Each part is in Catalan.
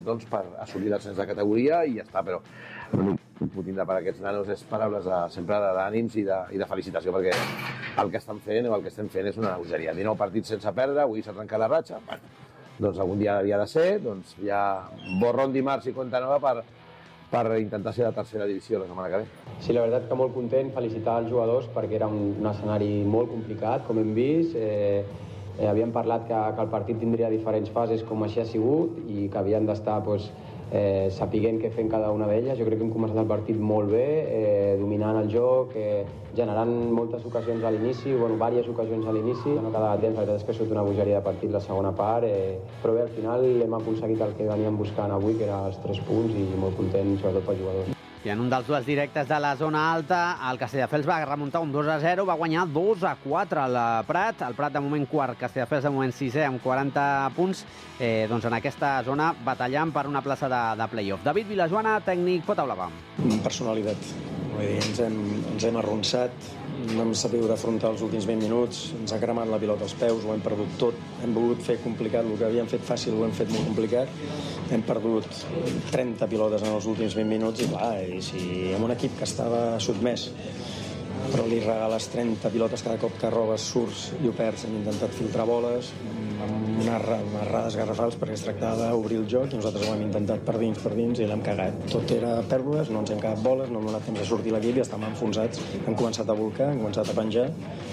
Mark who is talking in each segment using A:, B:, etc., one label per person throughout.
A: doncs, per assolir l'ascens de categoria i ja està, però l'únic que puc tindre per aquests nanos és paraules sempre d'ànims i de felicitació, perquè el que estan fent o el que estem fent és una bogeria. 19 partits sense perdre, avui s'ha trencat la ratxa, doncs algun dia havia de ser, doncs ja borrón dimarts i compta nova per intentar ser la tercera divisió la setmana que ve.
B: Sí, la veritat que molt content, felicitar els jugadors perquè era un escenari molt complicat, com hem vist. Havíem parlat que el partit tindria diferents fases, com així ha sigut, i que havien d'estar sapiguent què fent cada una d'elles. Jo crec que hem començat el partit molt bé, dominant el joc, generant moltes ocasions a l'inici, diverses ocasions a l'inici. No quedava temps, la veritat és que ha sigut una bogeria de partit la segona part, però bé, al final hem aconseguit el que veníem buscant avui, que eren els 3 punts, i molt content, sobretot pels jugadors.
C: I en un dels duels directes de la zona alta, el Castelldefels va remuntar un 2-0, va guanyar 2-4 al Prat. El Prat de moment quart, Castelldefels de moment sisè amb 40 punts. Doncs en aquesta zona batallant per una plaça de play-off. David Vilajoana, tècnic Pota Blava.
D: Personalitat. Vull dir, ens hem arronsat, no hem sabut afrontar els últims 20 minuts, ens ha cremat la pilota als peus, ho hem perdut tot. Hem volgut fer complicat, el que havíem fet fàcil ho hem fet molt complicat. Hem perdut 30 pilotes en els últims 20 minuts i clar, si amb un equip que estava sotmès però li regales 30 pilotes cada cop que robes, surts i ho perds. Hem intentat filtrar boles amb unes errades garrafals perquè es tractava d'obrir el joc i nosaltres ho hem intentat per dins i l'hem cagat. Tot era pèrdues, no ens hem quedat boles, no hem donat temps de sortir l'equip i estàvem enfonsats. Hem començat a volcar, hem començat a penjar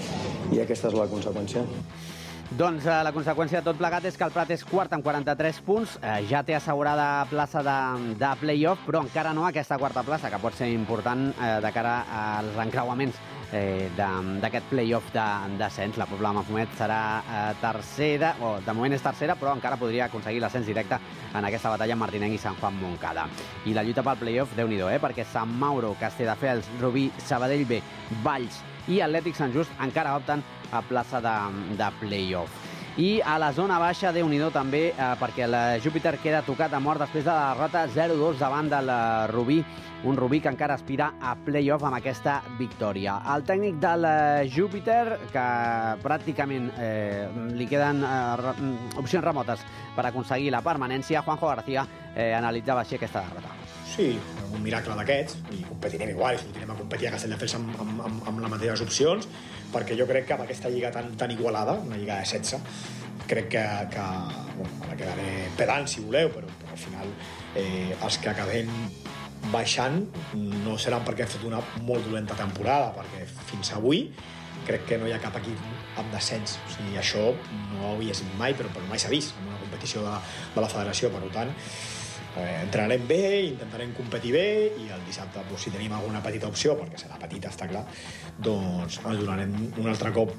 D: i aquesta és la conseqüència.
C: Doncs la conseqüència de tot plegat és que el Prat és quart amb 43 punts, ja té assegurada plaça de play-off, però encara no aquesta quarta plaça, que pot ser important de cara als encreuaments d'aquest play-off d'ascens. La Pobla de Mafumet serà tercera, o de moment és tercera, però encara podria aconseguir l'ascens directe en aquesta batalla amb Martinenc i Sant Juan Montcada. I la lluita pel play-off, Déu-n'hi-do, perquè Sant Mauro, Castelldefels, Rubí, Sabadell B, Valls i Atlètic Sant Just encara opten a plaça de play-off. I a la zona baixa, Déu-n'hi-do també, perquè el Júpiter queda tocat a mort després de la derrota 0-2 davant del Rubí, un Rubí que encara aspira a play-off amb aquesta victòria. El tècnic del Júpiter, que pràcticament li queden opcions remotes per aconseguir la permanència, Juanjo García analitzava així aquesta derrota.
E: Sí, un miracle d'aquests, i competirem igual, i sortirem a competir a Castelldefels amb les mateixes opcions, perquè jo crec que amb aquesta lliga tan igualada, una lliga de 16, crec que ara quedaré pedant, si voleu, però al final els que acabem baixant no seran perquè hem fet una molt dolenta temporada, perquè fins avui crec que no hi ha cap equip amb descens. O sigui, això no ho havies vist mai, però mai s'ha vist en una competició de la federació. Per tant, entrenarem bé, intentarem competir bé i el dissabte, si tenim alguna petita opció, perquè serà petita, està clar, doncs ens donarem un altre cop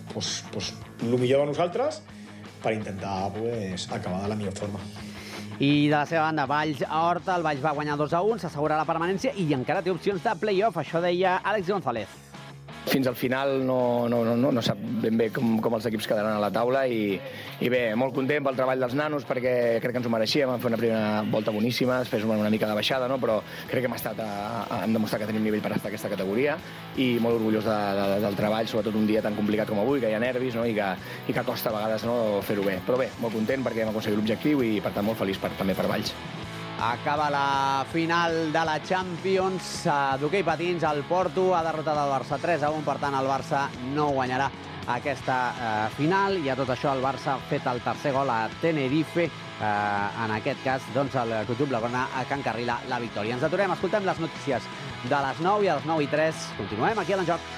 E: el millor de nosaltres per intentar acabar de la millor forma.
C: I de la seva banda, Valls a Horta, el Valls va guanyar 2-1, s'assegura la permanència i encara té opcions de play-off, això deia Àlex González.
F: Fins al final no sap ben bé com els equips quedaran a la taula i bé, molt content pel treball dels nanos perquè crec que ens ho mereixíem, vam fer una primera volta boníssima, després una mica de baixada, no? Però crec que hem demostrat que tenim nivell per estar a aquesta categoria i molt orgullós del treball, sobretot un dia tan complicat com avui, que hi ha nervis, no? I que costa a vegades fer-ho bé. Però bé, molt content perquè hem aconseguit l'objectiu i per tant molt feliç també per Valls.
C: Acaba la final de la Champions d'hoquei patins. El Porto ha derrotat el Barça 3-1, per tant el Barça no guanyarà aquesta final i a tot això el Barça ha fet el tercer gol a Tenerife. En aquest cas, doncs, el Club Blaugrana que encarrila la victòria. Ens aturem, escoltem les notícies de les 9 i a les 9:03. Continuem aquí a l'Enjoc.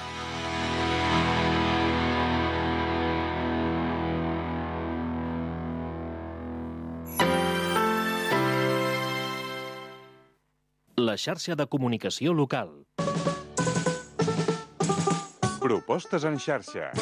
G: La xarxa de comunicació local.
H: Propostes en xarxa.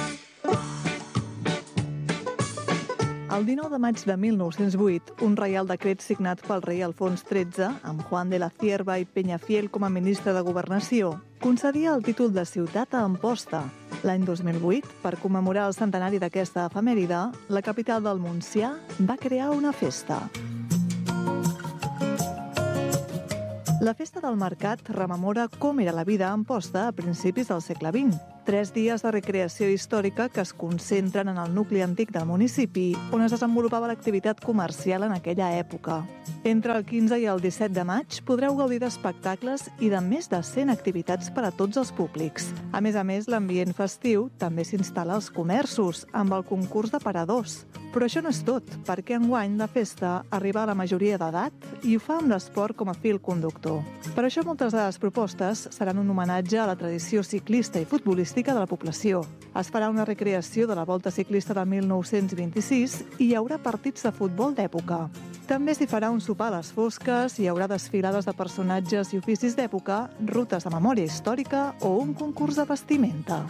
I: El 19 de maig de 1908, un reial decret signat pel rei Alfons XIII, amb Juan de la Cierva i Peñafiel com a ministre de Governació, concedia el títol de ciutat a Amposta. L'any 2008, per commemorar el centenari d'aquesta efemèride, la capital del Montsià va crear una festa. La Festa del Mercat rememora com era la vida a Amposta a principis del segle XX. 3 dies de recreació històrica que es concentren en el nucli antic del municipi, on es desenvolupava l'activitat comercial en aquella època. Entre el 15 i el 17 de maig podreu gaudir d'espectacles i de més de 100 activitats per a tots els públics. A més, l'ambient festiu també s'instal·la als comerços, amb el concurs de paradors. Però això no és tot, perquè enguany la festa arriba a la majoria d'edat i ho fa amb l'esport com a fil conductor. Per això moltes de les propostes seran un homenatge a la tradició ciclista i futbolística de la població. Es farà una recreació de la Volta Ciclista de 1926 i hi haurà partits de futbol d'època. També s'hi farà un sopar a les fosques, hi haurà desfilades de personatges i oficis d'època, rutes de memòria històrica o un concurs de vestimenta.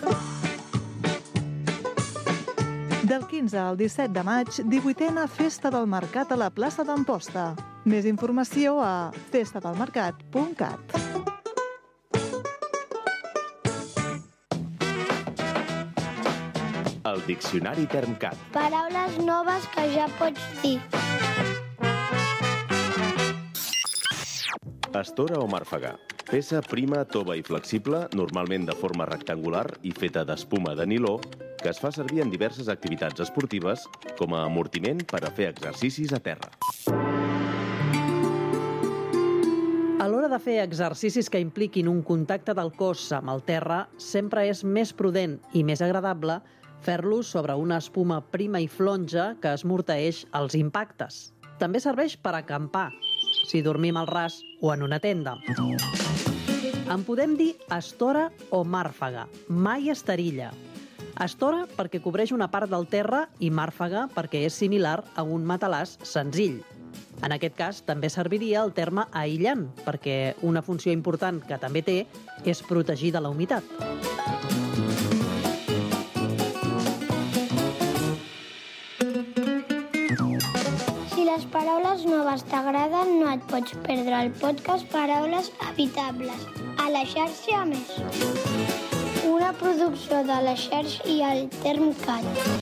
I: Del 15 al 17 de maig, 18a Festa del Mercat a la plaça d'Amposta. Més informació a festadelmercat.cat.
J: El Diccionari Termcat.
K: Paraules noves que ja pots dir.
J: Estora o màrfega. Peça prima, tova i flexible, normalment de forma rectangular i feta d'espuma de niló, que es fa servir en diverses activitats esportives com a amortiment per a fer exercicis a terra.
L: A l'hora de fer exercicis que impliquin un contacte del cos amb el terra, sempre és més prudent i més agradable fer-los sobre una espuma prima i flonja que esmorteeix els impactes. També serveix per acampar, si dormim al ras o en una tenda. En podem dir estora o màrfega, mai esterilla. Estora perquè cobreix una part del terra i màrfega perquè és similar a un matalàs senzill. En aquest cas també serviria el terme aïllant, perquè una funció important que també té és protegir de la humitat.
K: Si les paraules noves t'agraden, no et pots perdre el podcast Paraules Habitables, a la xarxa Més. Una producció de la xarxa i el Termcat.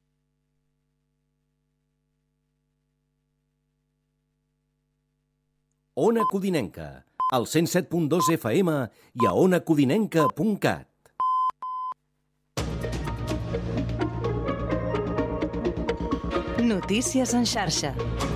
M: Ona Codinenca, al 107.2 FM i a onacodinenca.cat.
N: Notícies en xarxa.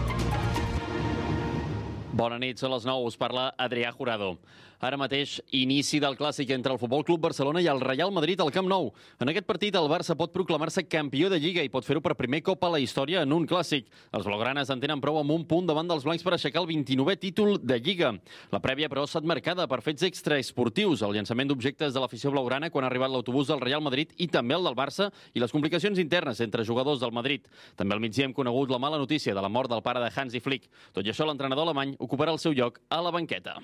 O: Bona nit, són les 9, us parla Adrià Jurado. Ara mateix, inici del clàssic entre el Futbol Club Barcelona i el Real Madrid al Camp Nou. En aquest partit, el Barça pot proclamar-se campió de Lliga i pot fer-ho per primer cop a la història en un clàssic. Els blaugranes en tenen prou amb un punt davant dels blancs per aixecar el 29è títol de Lliga. La prèvia, però, ha estat marcada per fets extraesportius, el llançament d'objectes de l'afició blaugrana quan ha arribat l'autobús del Real Madrid i també el del Barça i les complicacions internes entre jugadors del Madrid. També al migdia hem conegut la mala notícia de la mort del pare de Hansi Flick. Tot i això, l'entrenador alemany ocuparà el seu lloc a la banqueta.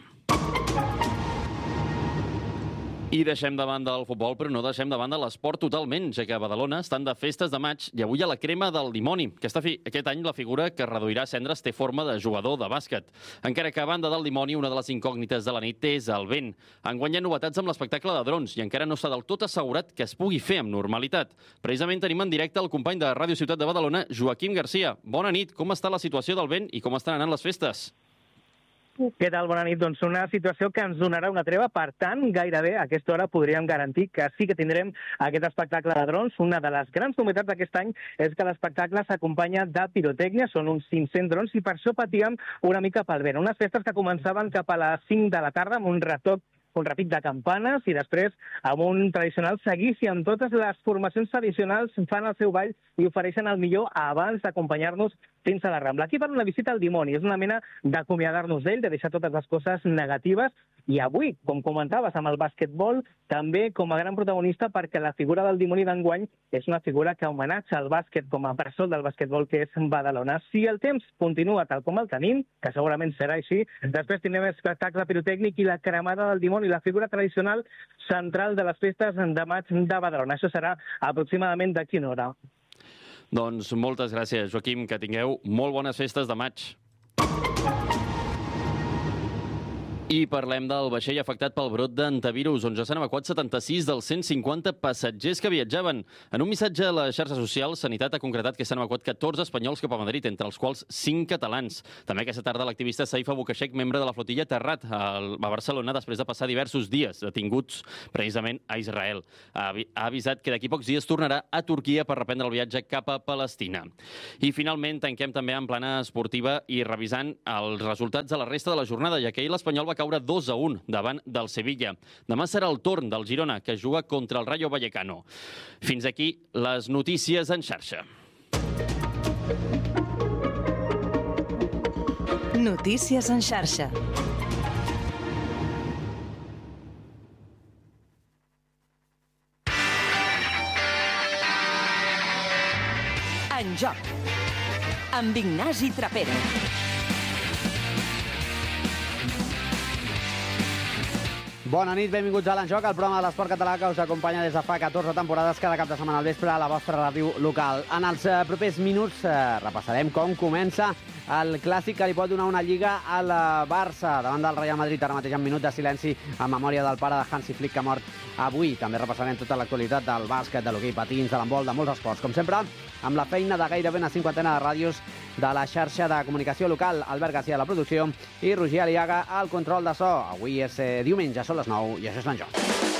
O: I deixem de banda el futbol, però no deixem de banda l'esport totalment, ja que a Badalona estan de festes de maig i avui a la crema del dimoni. Aquest any la figura que reduirà cendres té forma de jugador de bàsquet. Encara que a banda del dimoni, una de les incògnites de la nit és el vent. Enguany hi ha novetats amb l'espectacle de drons i encara no està del tot assegurat que es pugui fer amb normalitat. Precisament tenim en directe el company de Ràdio Ciutat de Badalona, Joaquim Garcia. Bona nit, com està la situació del vent i com estan anant les festes?
P: Què tal? Bona nit. Doncs una situació que ens donarà una treva, per tant, gairebé a aquesta hora podríem garantir que sí que tindrem aquest espectacle de drons. Una de les grans novetats d'aquest any és que l'espectacle s'acompanya de pirotècnia, són uns 500 drons, i per això patíem una mica pel vent. Unes festes que començaven cap a les 5 de la tarda amb un retoc, un repic de campanes i després amb un tradicional seguici amb totes les formacions tradicionals fan el seu ball i ofereixen el millor abans d'acompanyar-nos fins a la Rambla. Aquí fan una visita al dimoni, és una mena d'acomiadar-nos d'ell, de deixar totes les coses negatives i avui, com comentaves, amb el bàsquetbol també com a gran protagonista perquè la figura del dimoni d'enguany és una figura que homenatja al bàsquet com a bressol del bàsquetbol que és Badalona. Si el temps continua tal com el tenim, que segurament serà així, després tindrem espectacle pirotècnic i la cremada del dimoni i la figura tradicional central de les festes de maig de Badalona. Això serà aproximadament d'aquí una hora.
O: Doncs moltes gràcies, Joaquim, que tingueu molt bones festes de maig. I parlem del vaixell afectat pel brot d'antivirus, on ja s'han evacuat 76 dels 150 passatgers que viatjaven. En un missatge a les xarxes socials, Sanitat ha concretat que s'han evacuat 14 espanyols cap a Madrid, entre els quals 5 catalans. També aquesta tarda l'activista Saifa Bukashek, membre de la flotilla, ha aterrat a Barcelona després de passar diversos dies detinguts precisament a Israel. Ha avisat que d'aquí pocs dies tornarà a Turquia per reprendre el viatge cap a Palestina. I finalment tanquem també en plana esportiva i revisant els resultats de la resta de la jornada, ja que ahir l'Espanyol va caure 2-1 davant del Sevilla. Demà serà el torn del Girona, que juga contra el Rayo Vallecano. Fins aquí les notícies en xarxa.
N: Notícies en xarxa. En joc. Amb Ignasi Trapero.
C: Bona nit, benvinguts a l'Enjoc, el programa de l'esport català que us acompanya des de fa 14 temporades cada cap de setmana al vespre a la vostra ràdio local. En els propers minuts repassarem com comença el clàssic que li pot donar una lliga al Barça davant del Real Madrid, ara mateix en minut de silenci en memòria del pare de Hansi Flick, que ha mort avui. També repassarem tota l'actualitat del bàsquet, de l'hoquei patins, de l'handbol, de molts esports. Com sempre, amb la feina de gairebé una cinquantena de ràdios de la xarxa de comunicació local, Albert Garcia a la producció i Roger Aliaga al control de so. Avui és diumenge, són les 9 i això és l'Enjoc.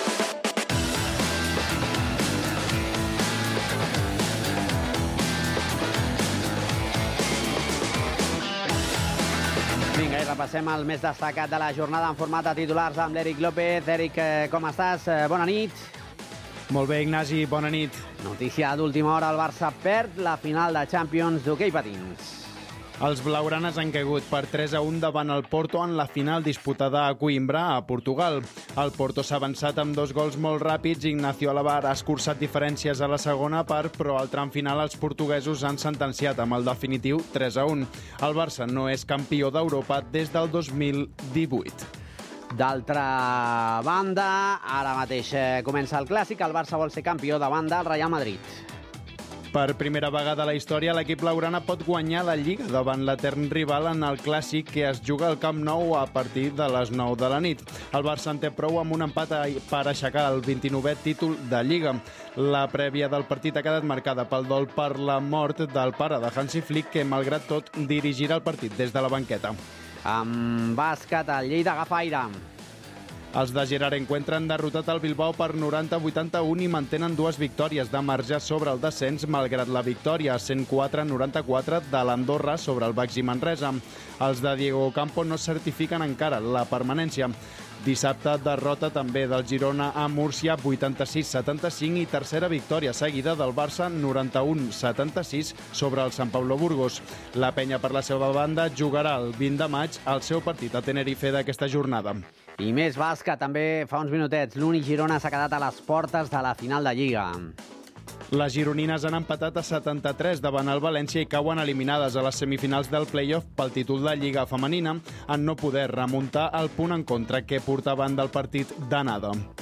C: Vinga, i repassem el més destacat de la jornada en format de titulars amb l'Eric López. Eric, com estàs? Bona nit.
Q: Molt bé, Ignasi, bona nit.
C: Notícia d'última hora, el Barça perd la final de Champions d'hoquei patins.
Q: Els blaugranes han caigut per 3-1 davant el Porto en la final disputada a Coimbra, a Portugal. El Porto s'ha avançat amb 2 gols molt ràpids. Ignacio Alabar ha escurçat diferències a la segona part, però al tram final els portuguesos han sentenciat amb el definitiu 3-1. El Barça no és campió d'Europa des del 2018.
C: D'altra banda, ara mateix comença el clàssic. El Barça vol ser campió davant del Real Madrid.
Q: Per primera vegada a la història, l'equip blaugrana pot guanyar la Lliga davant l'etern rival en el clàssic que es juga al Camp Nou a partir de les 9 de la nit. El Barça en té prou amb un empat per aixecar el 29è títol de Lliga. La prèvia del partit ha quedat marcada pel dol per la mort del pare de Hansi Flick, que malgrat tot dirigirà el partit des de la banqueta.
C: Amb bàsquet, el Lleida agafa aire.
Q: Els de Gerarenco han derrotat el Bilbao per 90-81 i mantenen 2 victòries de marge sobre el descens, malgrat la victòria 104-94 de l'Andorra sobre el Baxi Manresa. Els de Diego Campo no certifiquen encara la permanència. Dissabte, derrota també del Girona a Múrcia 86-75 i tercera victòria seguida del Barça 91-76 sobre el Sant Pablo Burgos. La penya, per la seva banda, jugarà el 20 de maig el seu partit a Tenerife d'aquesta jornada.
C: I més bàsquet, també fa uns minutets. L'Uni Girona s'ha quedat a les portes de la final de Lliga.
Q: Les gironines han empatat a 73 davant el València i cauen eliminades a les semifinals del play-off pel títol de Lliga femenina en no poder remuntar el punt en contra que portaven del partit d'anada.